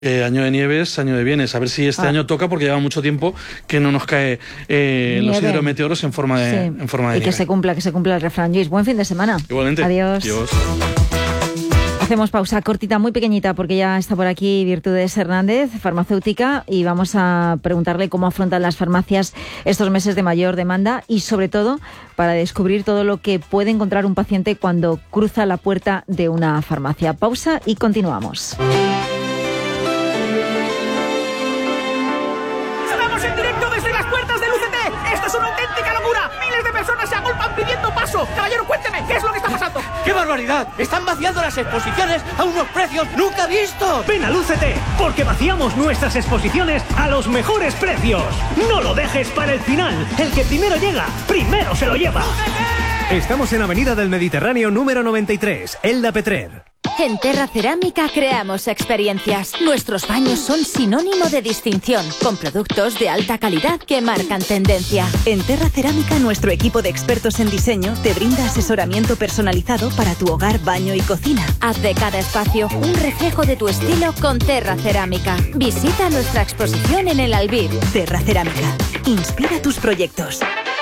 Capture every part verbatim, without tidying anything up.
Eh, año de nieves, año de bienes. A ver si este ah. año toca, porque lleva mucho tiempo que no nos cae eh, los hidrometeoros en forma de, sí. en forma de y nieve. que se cumpla, que se cumpla el refrán. Luis, buen fin de semana. Igualmente. Adiós. Adiós. Hacemos pausa cortita, muy pequeñita, porque ya está por aquí Virtudes Hernández, farmacéutica, y vamos a preguntarle cómo afrontan las farmacias estos meses de mayor demanda y, sobre todo, para descubrir todo lo que puede encontrar un paciente cuando cruza la puerta de una farmacia. Pausa y continuamos. En directo desde las puertas del U C T. Esto es una auténtica locura. Miles de personas se agolpan pidiendo paso. Caballero, cuénteme, ¿qué es lo que está pasando? ¡Qué barbaridad! Están vaciando las exposiciones a unos precios nunca vistos. Ven al U C T, porque vaciamos nuestras exposiciones a los mejores precios. No lo dejes para el final. El que primero llega, primero se lo lleva. ¡U C T! Estamos en Avenida del Mediterráneo número noventa y tres, Elda Petrer. En Terra Cerámica creamos experiencias. Nuestros baños son sinónimo de distinción, con productos de alta calidad que marcan tendencia. En Terra Cerámica, nuestro equipo de expertos en diseño te brinda asesoramiento personalizado para tu hogar, baño y cocina. Haz de cada espacio un reflejo de tu estilo con Terra Cerámica. Visita nuestra exposición en el Albir. Terra Cerámica. Inspira tus proyectos.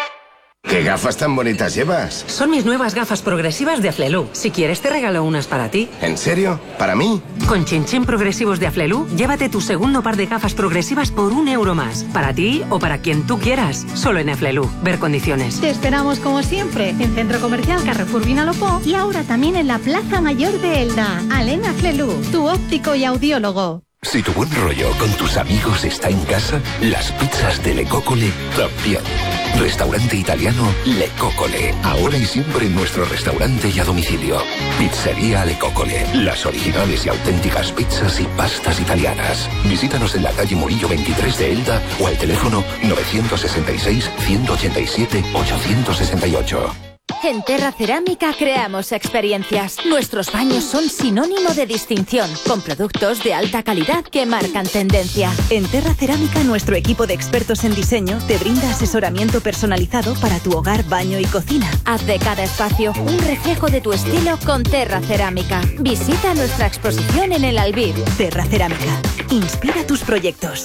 ¿Qué gafas tan bonitas llevas? Son mis nuevas gafas progresivas de Aflelu. Si quieres te regalo unas para ti. ¿En serio? ¿Para mí? Con Chinchín progresivos de Aflelu, llévate tu segundo par de gafas progresivas por un euro más. Para ti o para quien tú quieras. Solo en Aflelu. Ver condiciones. Te esperamos como siempre en Centro Comercial Carrefour Vinalopó y ahora también en la Plaza Mayor de Elda. Alén Aflelu, tu óptico y audiólogo. Si tu buen rollo con tus amigos está en casa, las pizzas de Le Coccole también. Restaurante italiano Le Coccole. Ahora y siempre en nuestro restaurante y a domicilio. Pizzería Le Coccole. Las originales y auténticas pizzas y pastas italianas. Visítanos en la calle Murillo veintitrés de Elda o al teléfono nueve seis seis, uno ocho siete, ocho seis ocho. En Terra Cerámica creamos experiencias. Nuestros baños son sinónimo de distinción, con productos de alta calidad que marcan tendencia. En Terra Cerámica, nuestro equipo de expertos en diseño te brinda asesoramiento personalizado para tu hogar, baño y cocina. Haz de cada espacio un reflejo de tu estilo con Terra Cerámica. Visita nuestra exposición en el Albir. Terra Cerámica. Inspira tus proyectos.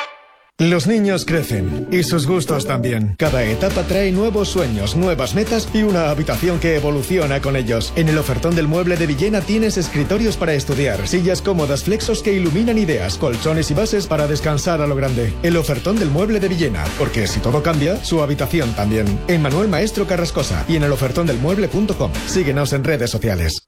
Los niños crecen, y sus gustos también. Cada etapa trae nuevos sueños, nuevas metas y una habitación que evoluciona con ellos. En el ofertón del Mueble de Villena tienes escritorios para estudiar, sillas cómodas, flexos que iluminan ideas, colchones y bases para descansar a lo grande. El ofertón del Mueble de Villena, porque si todo cambia, su habitación también. En Manuel Maestro Carrascosa y en el ofertón del mueble punto com. Síguenos en redes sociales.